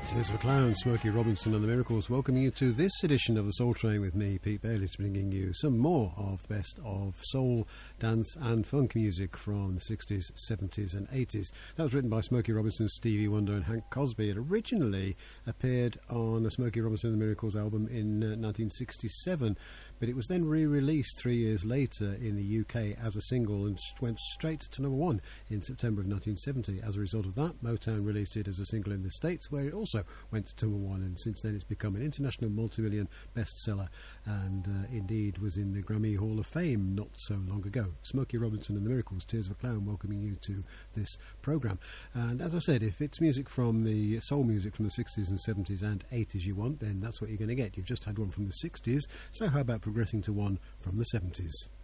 Tears of a Clown, Smokey Robinson and the Miracles, welcoming you to this edition of the Soul Train with me, Pete Bayliss, bringing you some more of best of soul, dance and funk music from the 60s, 70s and 80s. That was written by Smokey Robinson, Stevie Wonder and Hank Cosby. It originally appeared on a Smokey Robinson and the Miracles album in 1967, but it was then re-released 3 years later in the UK as a single and went straight to number one in September of 1970. As a result of that, Motown released it as a single in the States, where it also went to number one, and since then it's become an international multi-million bestseller, and indeed was in the Grammy Hall of Fame not so long ago. Smokey Robinson and the Miracles, Tears of a Clown, welcoming you to this programme. And as I said, if it's music from the soul music from the 60s and 70s and 80s you want, then that's what you're going to get. You've just had one from the 60s, so how about progressing to one from the 70s?